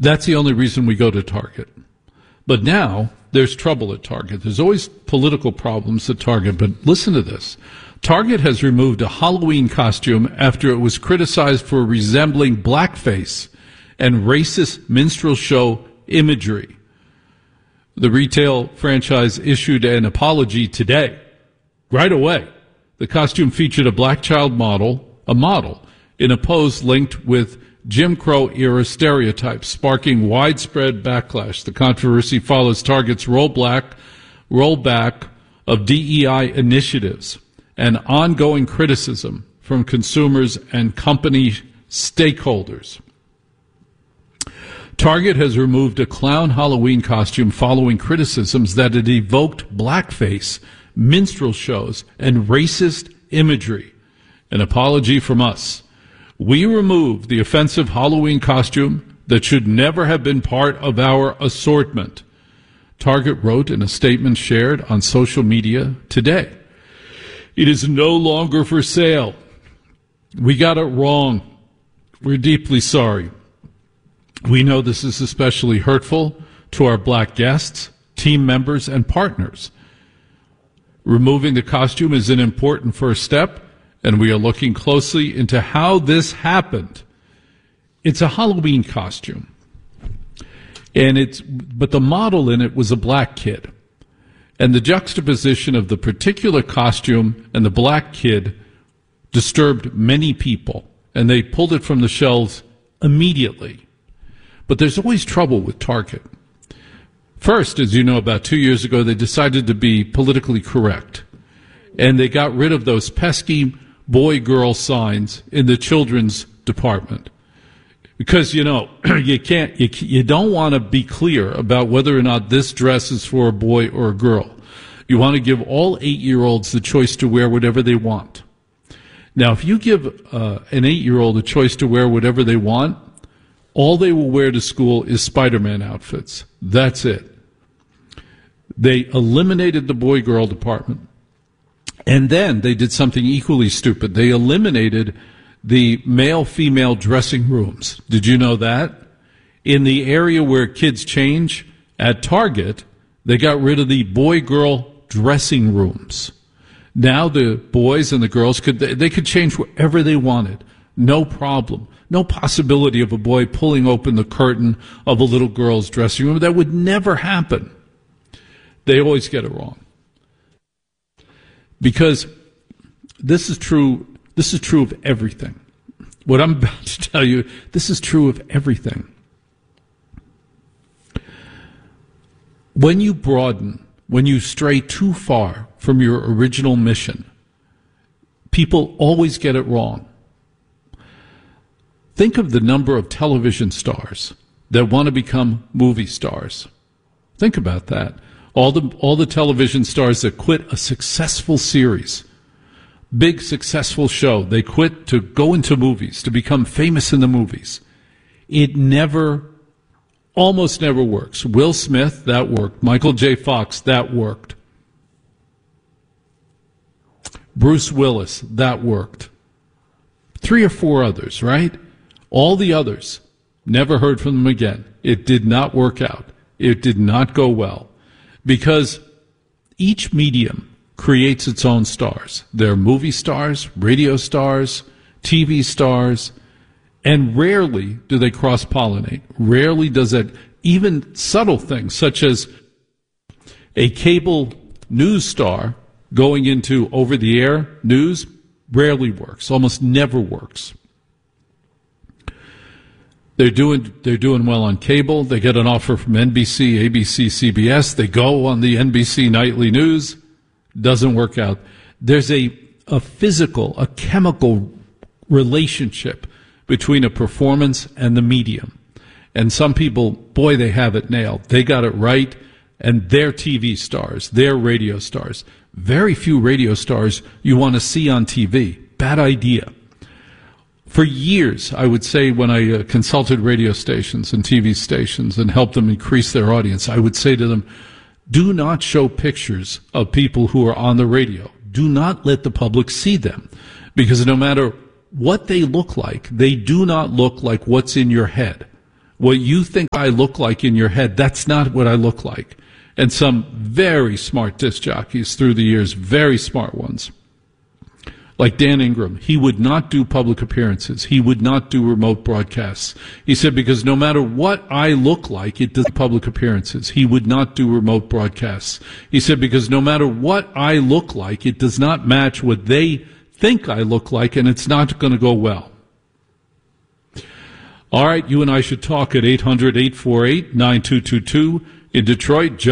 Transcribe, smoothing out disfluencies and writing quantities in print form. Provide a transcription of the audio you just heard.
That's the only reason we go to Target. But now there's trouble at Target. There's always political problems at Target, but listen to this. Target has removed a Halloween costume after it was criticized for resembling blackface and racist minstrel show imagery. The retail franchise issued an apology today, right away. The costume featured a black child model, in a pose linked with Jim Crow-era stereotypes, sparking widespread backlash. The controversy follows Target's rollback of DEI initiatives and ongoing criticism from consumers and company stakeholders. Target has removed a clown Halloween costume following criticisms that it evoked blackface, minstrel shows, and racist imagery. An apology from us. We removed the offensive Halloween costume that should never have been part of our assortment, Target wrote in a statement shared on social media today. It is no longer for sale. We got it wrong. We're deeply sorry. We know this is especially hurtful to our black guests, team members, and partners. Removing the costume is an important first step, and we are looking closely into how this happened. It's a Halloween costume, but the model in it was a black kid. And the juxtaposition of the particular costume and the black kid disturbed many people, and they pulled it from the shelves immediately. But there's always trouble with Target. First, as you know, about 2 years ago, they decided to be politically correct. And they got rid of those pesky boy-girl signs in the children's department. Because, you know, you don't want to be clear about whether or not this dress is for a boy or a girl. You want to give all 8-year-olds the choice to wear whatever they want. Now, if you give an 8-year-old a choice to wear whatever they want, all they will wear to school is Spider-Man outfits. That's it. They eliminated the boy-girl department. And then they did something equally stupid. They eliminated the male-female dressing rooms. Did you know that? In the area where kids change at Target, they got rid of the boy-girl dressing rooms. Now the boys and the girls could change wherever they wanted. No problem. No possibility of a boy pulling open the curtain of a little girl's dressing room. That would never happen. They always get it wrong. Because this is true of everything. What I'm about to tell you, this is true of everything. When you broaden, when you stray too far from your original mission, people always get it wrong. Think of the number of television stars that want to become movie stars. Think about that. All the television stars that quit a successful series, big successful show, they quit to go into movies, to become famous in the movies. It almost never works. Will Smith, that worked. Michael J. Fox, that worked. Bruce Willis, that worked. 3 or 4 others, right? All the others, never heard from them again. It did not work out. It did not go well. Because each medium creates its own stars. They're movie stars, radio stars, TV stars, and rarely do they cross-pollinate. Rarely does that, even subtle things such as a cable news star going into over-the-air news rarely works, almost never works. They're doing well on cable. They get an offer from NBC, ABC, CBS. They go on the NBC nightly news. Doesn't work out. There's a physical, a chemical relationship between a performance and the medium. And some people, boy, they have it nailed. They got it right. And they're TV stars. They're radio stars. Very few radio stars you want to see on TV. Bad idea. For years, I would say when I consulted radio stations and TV stations and helped them increase their audience, I would say to them, do not show pictures of people who are on the radio. Do not let the public see them. Because no matter what they look like, they do not look like what's in your head. What you think I look like in your head, that's not what I look like. And some very smart disc jockeys through the years, very smart ones, like Dan Ingram, he would not do public appearances. He would not do remote broadcasts. He said, because no matter what I look like, it does public appearances. He would not do remote broadcasts. He said, because no matter what I look like, it does not match what they think I look like, and it's not going to go well. All right, you and I should talk at 800-848-9222 in Detroit.